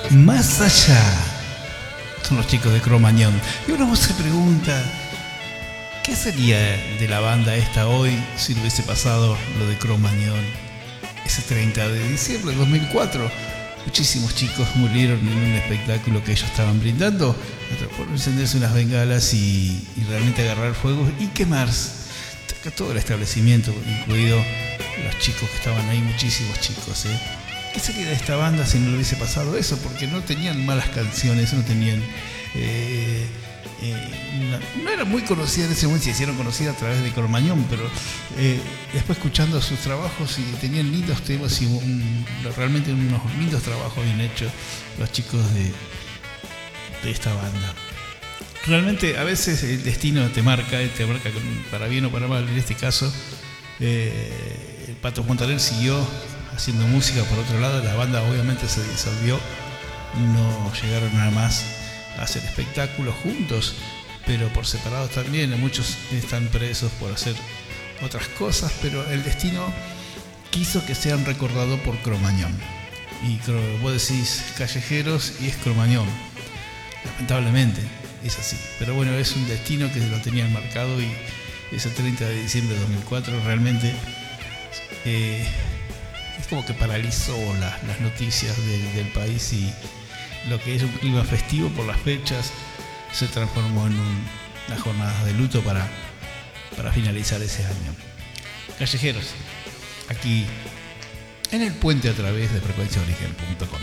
Más allá. Son los chicos de Cromañón. Y uno se pregunta, ¿qué sería de la banda esta hoy si no hubiese pasado lo de Cromañón? Ese 30 de diciembre de 2004, muchísimos chicos murieron en un espectáculo que ellos estaban brindando por encenderse unas bengalas y realmente agarrar fuego y quemarse todo el establecimiento, incluido los chicos que estaban ahí, muchísimos chicos. ¿Qué sería de esta banda si no le hubiese pasado eso? Porque no tenían malas canciones, no tenían... no era muy conocida en ese momento, se hicieron conocida a través de Cromañón, pero después escuchando sus trabajos y tenían lindos temas y realmente unos lindos trabajos bien hechos los chicos de esta banda. Realmente a veces el destino te marca para bien o para mal. En este caso el Pato Montaner siguió haciendo música por otro lado, la banda obviamente se disolvió, no llegaron nada más a hacer espectáculos juntos, pero por separado también. Muchos están presos por hacer otras cosas, pero el destino quiso que sean recordados por Cromañón. Y vos decís Callejeros y es Cromañón, lamentablemente es así, pero bueno, es un destino que lo tenían marcado y ese 30 de diciembre de 2004 realmente es como que paralizó las noticias del país, y lo que es un clima festivo por las fechas se transformó en unas jornadas de luto para finalizar ese año. Callejeros, aquí en el puente a través de frecuenciaorigen.com.